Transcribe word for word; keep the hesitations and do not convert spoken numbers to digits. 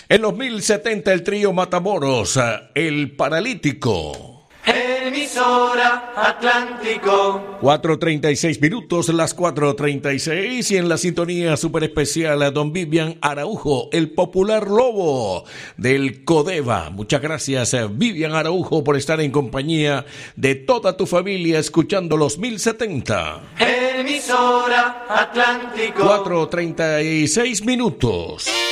En los mil setenta el trío Matamoros, El Paralítico. Emisora Atlántico. cuatro treinta y seis minutos, las cuatro treinta y seis, y en la sintonía super especial a don Vivian Araujo, el popular lobo del Codeva. Muchas gracias, Vivian Araujo, por estar en compañía de toda tu familia escuchando los mil setenta. Emisora Atlántico. cuatro treinta y seis minutos.